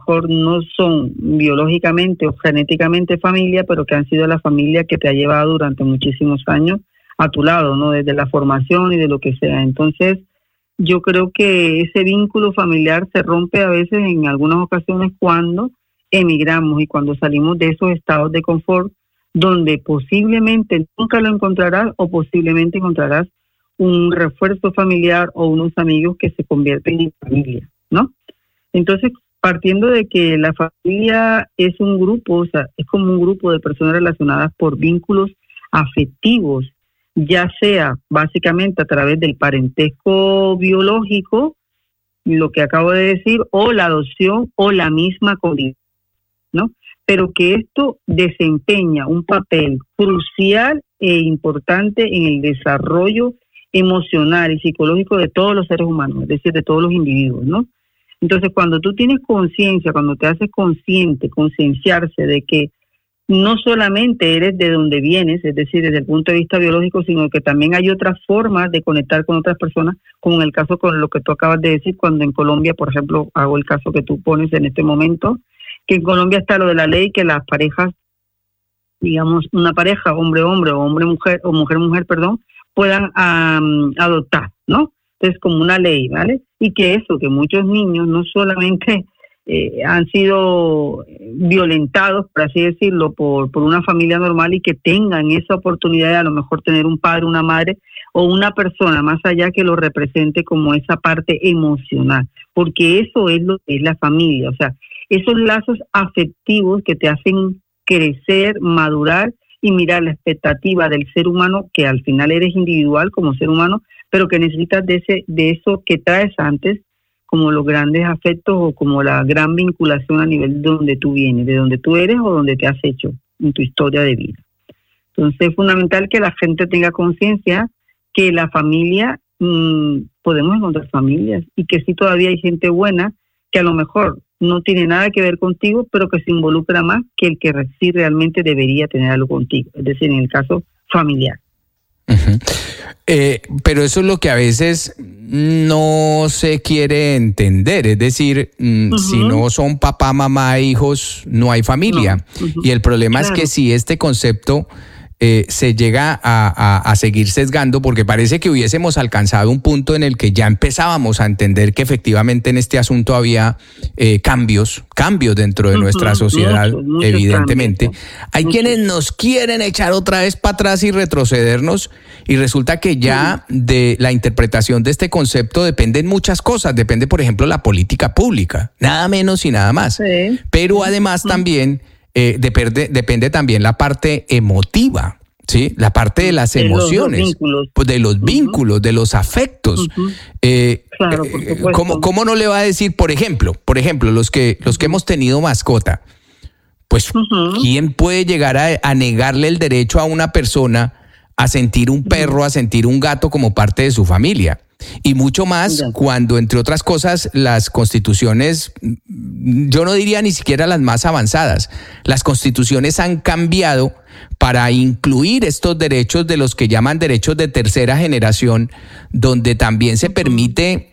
mejor no son biológicamente o genéticamente familia, pero que han sido la familia que te ha llevado durante muchísimos años a tu lado, ¿no? Desde la formación y de lo que sea. Entonces, yo creo que ese vínculo familiar se rompe a veces en algunas ocasiones cuando emigramos y cuando salimos de esos estados de confort donde posiblemente nunca lo encontrarás o posiblemente encontrarás un refuerzo familiar o unos amigos que se convierten en familia, ¿no? Entonces, partiendo de que la familia es un grupo, o sea, es como un grupo de personas relacionadas por vínculos afectivos, ya sea básicamente a través del parentesco biológico, lo que acabo de decir, o la adopción o la misma convivencia, ¿no? Pero que esto desempeña un papel crucial e importante en el desarrollo emocional y psicológico de todos los seres humanos, es decir, de todos los individuos, ¿no? Entonces, cuando tú tienes conciencia, cuando te haces consciente, concienciarse de que no solamente eres de donde vienes, es decir, desde el punto de vista biológico, sino que también hay otras formas de conectar con otras personas, como en el caso con lo que tú acabas de decir, cuando en Colombia, por ejemplo, hago el caso que tú pones en este momento, que en Colombia está lo de la ley que las parejas, digamos, una pareja, hombre-hombre o hombre-mujer, o mujer-mujer, perdón, puedan adoptar, ¿no? Entonces, como una ley, ¿vale? Y que eso, que muchos niños no solamente han sido violentados, por así decirlo, por una familia normal y que tengan esa oportunidad de a lo mejor tener un padre, una madre o una persona más allá que lo represente como esa parte emocional, porque eso es lo que es la familia, o sea, esos lazos afectivos que te hacen crecer, madurar y mirar la expectativa del ser humano, que al final eres individual como ser humano, pero que necesitas de eso que traes antes, como los grandes afectos o como la gran vinculación a nivel de donde tú vienes, de donde tú eres o donde te has hecho en tu historia de vida. Entonces es fundamental que la gente tenga conciencia que la familia, podemos encontrar familias y que sí todavía hay gente buena que a lo mejor no tiene nada que ver contigo, pero que se involucra más que el que sí realmente debería tener algo contigo, es decir, en el caso familiar. Uh-huh. Pero eso es lo que a veces no se quiere entender, es decir, si no son papá, mamá, hijos, no hay familia. Y el problema es que si este concepto se llega a seguir sesgando, porque parece que hubiésemos alcanzado un punto en el que ya empezábamos a entender que efectivamente en este asunto había cambios dentro de nuestra sociedad, muchos evidentemente. Cambios. Hay quienes nos quieren echar otra vez para atrás y retrocedernos, y resulta que ya de la interpretación de este concepto dependen muchas cosas. Depende, por ejemplo, la política pública, nada menos y nada más. Sí. Pero además también depende también la parte emotiva, ¿sí? La parte de las emociones, de los vínculos, de los afectos. Claro, por supuesto. ¿Cómo no le va a decir, por ejemplo, los que hemos tenido mascota? Pues, ¿quién puede llegar a negarle el derecho a una persona a sentir un perro, a sentir un gato como parte de su familia? Y mucho más cuando, entre otras cosas, las constituciones, yo no diría ni siquiera las más avanzadas, las constituciones han cambiado para incluir estos derechos de los que llaman derechos de tercera generación, donde también se permite,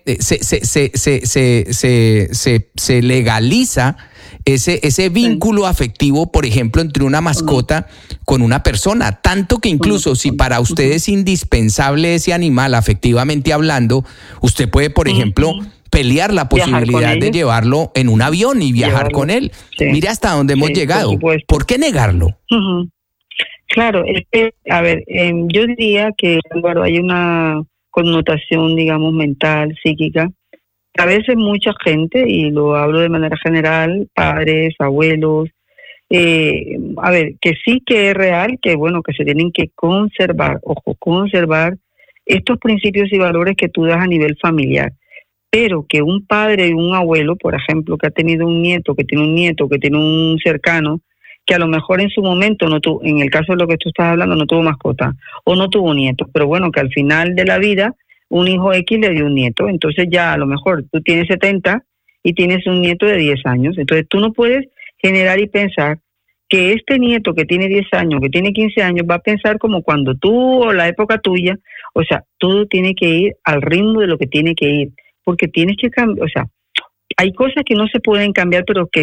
se legaliza ese vínculo afectivo, por ejemplo, entre una mascota con una persona, tanto que incluso si para usted es indispensable ese animal afectivamente hablando, usted puede, por ejemplo, pelear la posibilidad de llevarlo en un avión y viajar con él. Sí. Mire hasta dónde hemos llegado. ¿Por qué negarlo? Claro, a ver, yo diría que, Álvaro, hay una connotación, digamos, mental, psíquica. A veces mucha gente, y lo hablo de manera general, padres, abuelos, a ver, que sí que es real, que bueno, que se tienen que conservar estos principios y valores que tú das a nivel familiar, pero que un padre y un abuelo, por ejemplo, que ha tenido un nieto, que tiene un cercano, que a lo mejor en su momento no tuvo, en el caso de lo que tú estás hablando, no tuvo mascota, o no tuvo nietos, pero bueno, que al final de la vida, un hijo X le dio un nieto, entonces ya a lo mejor tú tienes 70 y tienes un nieto de 10 años, entonces tú no puedes generar y pensar que este nieto que tiene 10 años, que tiene 15 años, va a pensar como cuando tú o la época tuya, o sea, todo tiene que ir al ritmo de lo que tiene que ir, porque tienes que cambiar, o sea, hay cosas que no se pueden cambiar, pero que